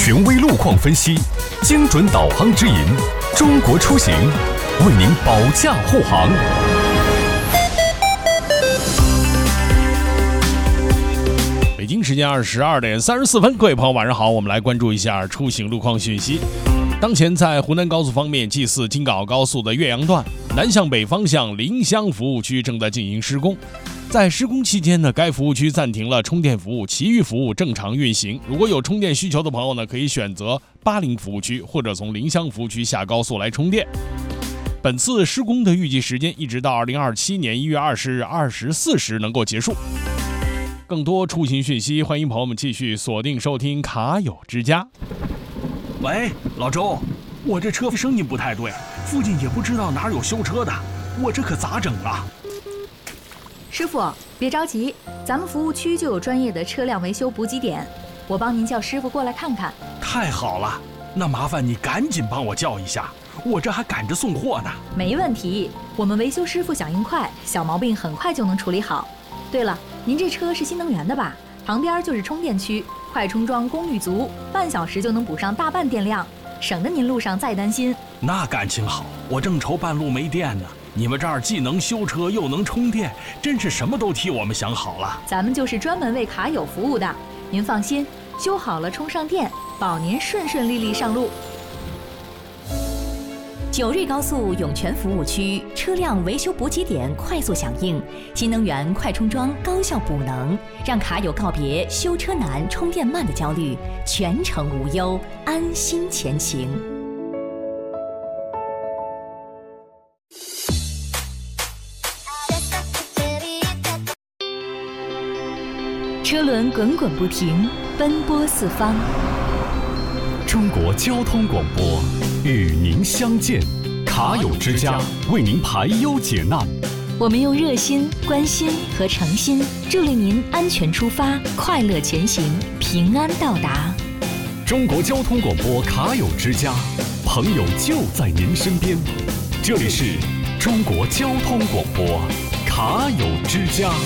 权威路况分析，精准导航指引，中国出行为您保驾护航。 北京时间22点34分，各位朋友晚上好，我们来关注一下出行路况讯息。当前在湖南高速方面，G4京港澳高速的岳阳段南向北方向临湘服务区正在进行施工。在施工期间呢，该服务区暂停了充电服务，其余服务正常运行。如果有充电需求的朋友呢，可以选择80服务区或者从临湘服务区下高速来充电。本次施工的预计时间一直到2027年1月20日24时能够结束。更多出行讯息，欢迎朋友们继续锁定收听卡友之家。 喂，老周，我这车声音不太对，附近也不知道哪有修车的，我这可咋整啊？ 师傅，别着急，咱们服务区就有专业的车辆维修补给点，我帮您叫师傅过来看看。 太好了，那麻烦你赶紧帮我叫一下，我这还赶着送货呢。 没问题，我们维修师傅响应快，小毛病很快就能处理好。对了，您这车是新能源的吧？旁边就是充电区，快充桩功率足，半小时就能补上大半电量，省得您路上再担心。 那感情好，我正愁半路没电呢。你们这儿既能修车又能充电，真是什么都替我们想好了。 咱们就是专门为卡友服务的，您放心，修好了充上电，保您顺顺利利上路。 九瑞高速涌泉服务区车辆维修补给点快速响应，新能源快充桩高效补能，让卡友告别修车难、充电慢的焦虑，全程无忧，安心前行。车轮滚滚不停，奔波四方。 中国交通广播与您相见，卡友之家为您排忧解难。 我们用热心、关心和诚心助力您安全出发，快乐前行，平安到达。 中国交通广播卡友之家，朋友就在您身边。这里是中国交通广播卡友之家。